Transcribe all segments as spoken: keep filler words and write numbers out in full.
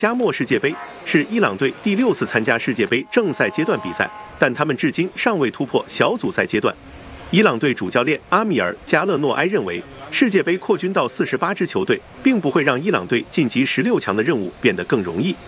加墨世界杯是伊朗队第六次参加世界杯正赛阶段比赛，但他们至今尚未突破小组赛阶段。伊朗队主教练阿米尔·加勒诺埃认为，世界杯扩军到四十八支球队，并不会让伊朗队晋级十六强的任务变得更容易。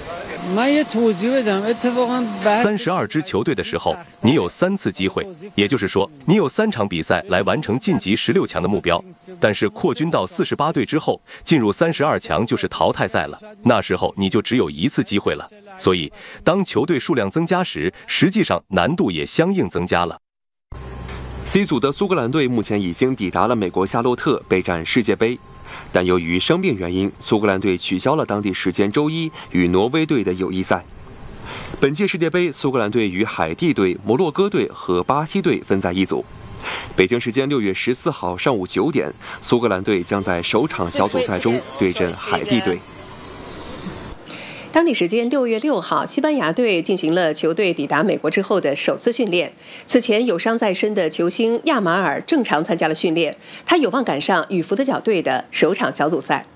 三十二支球队的时候，你有三次机会，也就是说，你有三场比赛来完成晋级十六强的目标。但是扩军到四十八队之后，进入三十二强就是淘汰赛了，那时候你就只有一次机会了。所以，当球队数量增加时，实际上难度也相应增加了。 C 组的苏格兰队目前已经抵达了美国夏洛特备战世界杯。但由于生病原因，苏格兰队取消了当地时间周一与挪威队的友谊赛。本届世界杯，苏格兰队与海地队、摩洛哥队和巴西队分在一组。北京时间六月十四号上午九点，苏格兰队将在首场小组赛中对阵海地队。 当地时间六月六号，西班牙队进行了球队抵达美国之后的首次训练。此前有伤在身的球星亚马尔正常参加了训练，他有望赶上与福德角队的首场小组赛。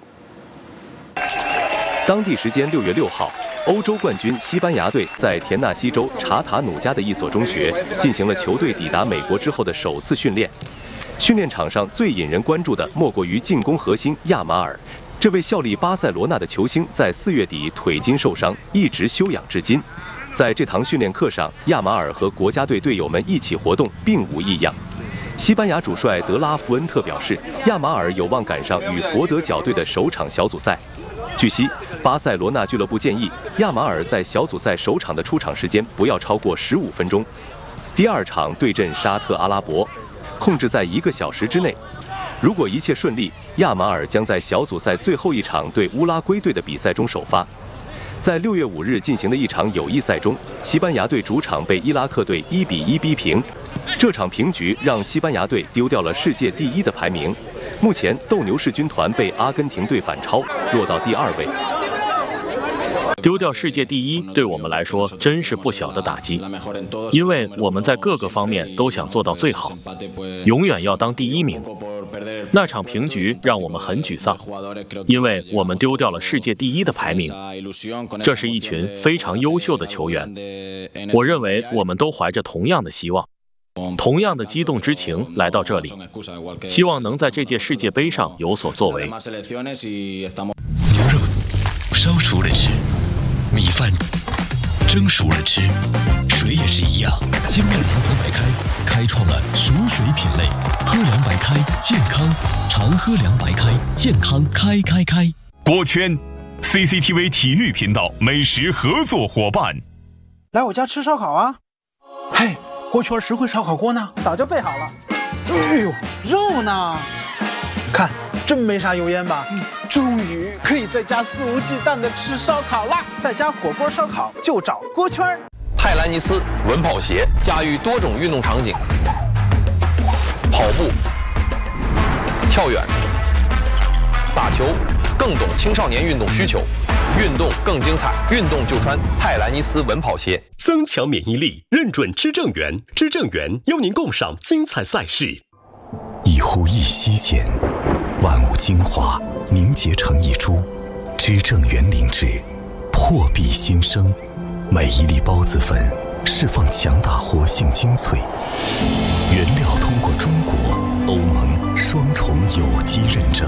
当地时间六月六号，欧洲冠军西班牙队在田纳西州查塔努加的一所中学进行了球队抵达美国之后的首次训练。训练场上最引人关注的莫过于进攻核心亚马尔。这位效力巴塞罗那的球星在四月底腿筋受伤，一直休养至今。在这堂训练课上，亚马尔和国家队队友们一起活动，并无异样。西班牙主帅德拉福恩特表示，亚马尔有望赶上与佛得角队的首场小组赛。据悉，巴塞罗那俱乐部建议亚马尔在小组赛首场的出场时间不要超过十五分钟。第二场对阵沙特阿拉伯，控制在一个小时之内。如果一切顺利，亚马尔将在小组赛最后一场对乌拉圭队的比赛中首发。在六月五日进行的一场友谊赛中，西班牙队主场被伊拉克队一比一逼平。这场平局让西班牙队丢掉了世界第一的排名。目前，斗牛士军团被阿根廷队反超，落到第二位。 丢掉世界第一对我们来说真是不小的打击，因为我们在各个方面都想做到最好，永远要当第一名。那场平局让我们很沮丧，因为我们丢掉了世界第一的排名。这是一群非常优秀的球员，我认为我们都怀着同样的希望，同样的激动之情来到这里，希望能在这届世界杯上有所作为。 牛肉烧熟了吃，米饭蒸熟了吃，水也是一样。精酿长河白开开创了熟水品类，喝凉白开健康，常喝凉白开健康开开开。 锅圈 C C T V 体育频道美食合作伙伴， 来我家吃烧烤啊！嘿，锅圈实惠烧烤锅呢？早就备好了。哎呦，肉呢？看，真没啥油烟吧？嗯，终于可以在家肆无忌惮的吃烧烤啦！在家火锅烧烤就找锅圈。 泰兰尼斯稳跑鞋驾驭多种运动场景，跑步、跳远、打球，更懂青少年运动需求，运动更精彩，运动就穿泰兰尼斯稳跑鞋。 增强免疫力，认准知正源，知正源邀您共赏精彩赛事。 一呼一吸间，万物精华凝结成一株，知正源灵芝破壁新生。每一粒孢子粉释放强大活性精粹，原料通过中国、欧盟双重有机认证，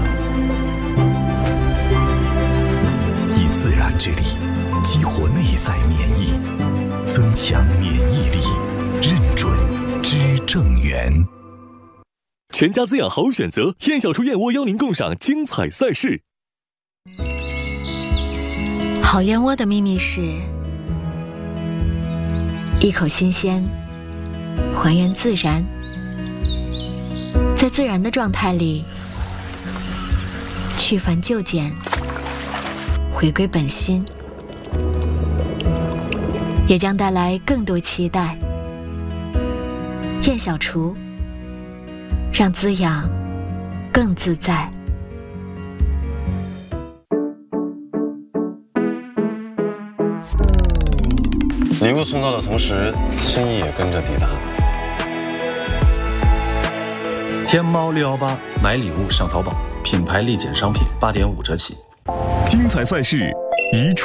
以自然之力激活内在免疫，增强免疫力，认准知正源。 全家滋养好选择，燕小厨燕窝邀您共赏精彩赛事。 好燕窝的秘密是一口新鲜，还原自然，在自然的状态里去繁就简，回归本心，也将带来更多期待。燕小厨，让滋养更自在。 礼物送到的同时，心意也跟着抵达。 天猫六一八买礼物上淘宝，品牌立减商品八点五折起。 精彩赛事， 一